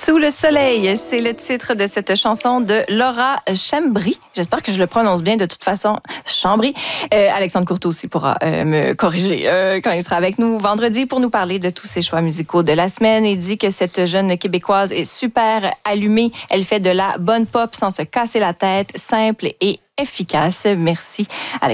Sous le soleil, c'est le titre de cette chanson de Laura Chambry. J'espère que je le prononce bien de toute façon. Chambry. Alexandre Courteau aussi pourra me corriger quand il sera avec nous vendredi pour nous parler de tous ses choix musicaux de la semaine. Il dit que cette jeune Québécoise est super allumée. Elle fait de la bonne pop sans se casser la tête, simple et efficace. Merci, Alexandre.